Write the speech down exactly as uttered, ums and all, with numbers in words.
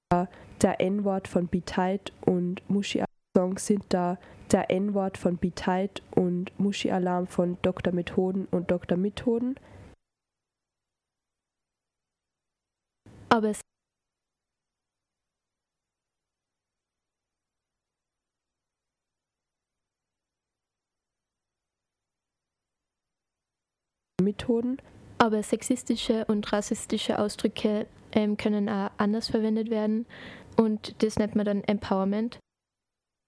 der N-Wort von Biteit und Muschi-Songs sind da der N-Wort von Biteit und Muschi-Alarm von Doktor Methoden und Doktor Methoden. Aber es Methoden. Aber sexistische und rassistische Ausdrücke ähm, können auch anders verwendet werden und das nennt man dann Empowerment.